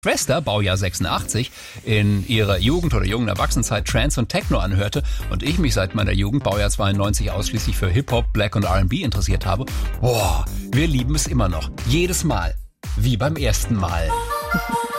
Schwester, Baujahr 86, in ihrer Jugend oder jungen Erwachsenenzeit Trance und Techno anhörte und ich mich seit meiner Jugend, Baujahr 92, ausschließlich für Hip-Hop, Black und R&B interessiert habe, boah, wir lieben es immer noch. Jedes Mal. Wie beim ersten Mal.